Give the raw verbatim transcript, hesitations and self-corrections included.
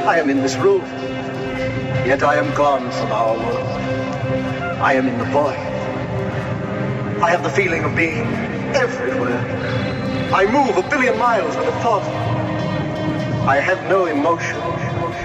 I am in this room, yet I am gone from our world. I am in the boy. I have the feeling of being everywhere. I move a billion miles with a thought. I have no emotions,